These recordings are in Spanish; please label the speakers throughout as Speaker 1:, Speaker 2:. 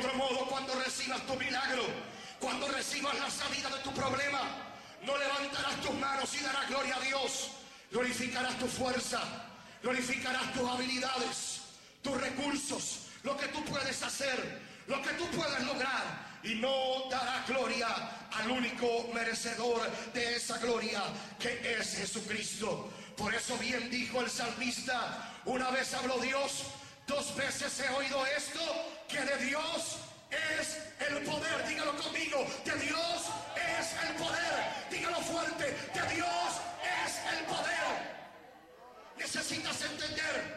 Speaker 1: otro modo, cuando recibas tu milagro, cuando recibas la salida de tu problema, no levantarás tus manos y darás gloria a Dios. Glorificarás tu fuerza, glorificarás tus habilidades, tus recursos, lo que tú puedes hacer, lo que tú puedes lograr, y no darás gloria al único merecedor de esa gloria, que es Jesucristo. Por eso bien dijo el salmista: una vez habló Dios, dos veces he oído esto, que de Dios es el poder. Dígalo conmigo: de Dios es el poder. Dígalo fuerte: de Dios es el poder. Necesitas entender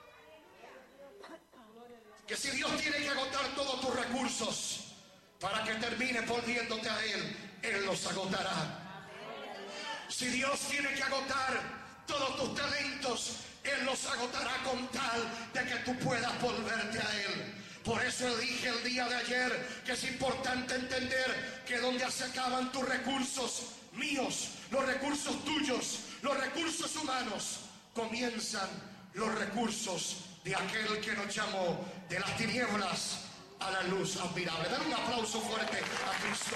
Speaker 1: que si Dios tiene que agotar todos tus recursos para que termine volviéndote a Él, Él los agotará. Si Dios tiene que agotar todos tus talentos, Él los agotará con tal de que tú puedas volverte a Él. Por eso dije el día de ayer que es importante entender que donde se acaban tus recursos, míos, los recursos tuyos, los recursos humanos, comienzan los recursos de aquel que nos llamó de las tinieblas a la luz admirable. Dale un aplauso fuerte a Cristo.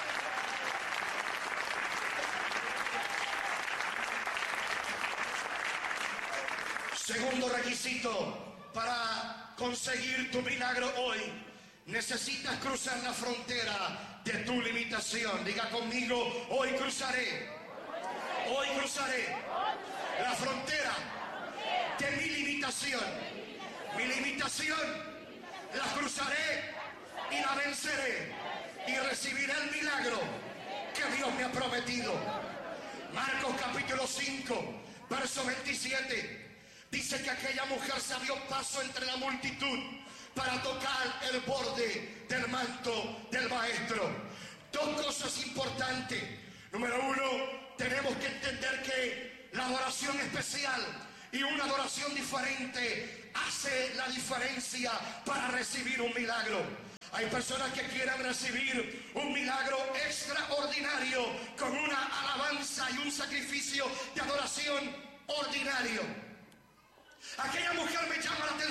Speaker 1: Segundo requisito para conseguir tu milagro hoy: necesitas cruzar la frontera de tu limitación. Diga conmigo: hoy cruzaré la frontera de mi limitación. Mi limitación la cruzaré y la venceré, y recibiré el milagro que Dios me ha prometido. Marcos capítulo 5, verso 27. Dice que aquella mujer se abrió paso entre la multitud para tocar el borde del manto del Maestro. Dos cosas importantes. Número uno, tenemos que entender que la adoración especial y una adoración diferente hace la diferencia para recibir un milagro. Hay personas que quieren recibir un milagro extraordinario con una alabanza y un sacrificio de adoración ordinario. Aquella mujer me llama la atención.